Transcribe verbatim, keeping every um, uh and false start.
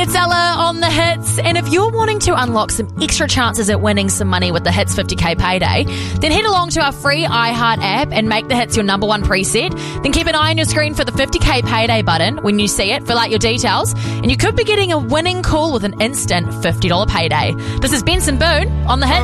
It's Ella on the Hits, and if you're wanting to unlock some extra chances at winning some money with the Hits fifty K payday, then head along to our free iHeart app and make the Hits your number one preset. Then keep an eye on your screen for the fifty K payday button. When you see it, fill out your details, and you could be getting a winning call with an instant fifty dollars payday. This is Benson Boone on the Hits.